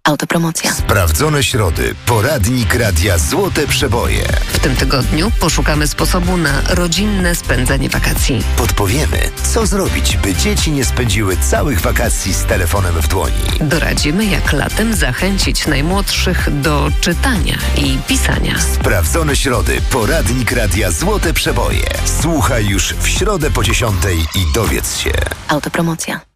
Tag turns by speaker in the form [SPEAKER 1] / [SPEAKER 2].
[SPEAKER 1] Autopromocja.
[SPEAKER 2] Sprawdzone środy. Poradnik Radia Złote Przeboje.
[SPEAKER 3] W tym tygodniu poszukamy sposobu na rodzinne spędzenie wakacji.
[SPEAKER 2] Podpowiemy, co zrobić, by dzieci nie spędziły całych wakacji z telefonem w dłoni.
[SPEAKER 3] Doradzimy, jak latem zachęcić najmłodszych do czytania i pisania.
[SPEAKER 2] Sprawdzone środy. Poradnik Radia Złote Przeboje. Słuchaj już w środę po 10:00 i dowiedz się.
[SPEAKER 1] Autopromocja.